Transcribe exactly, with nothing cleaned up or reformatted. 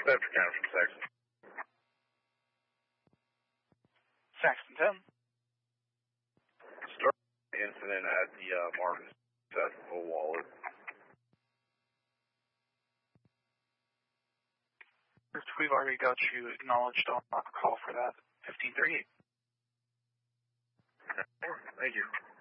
Bedford County from Saxon. Saxon ten. Start the incident at the uh, Martin Festival Wallet. We've already got you acknowledged on our call for that. fifteen thirty-eight. Thank you.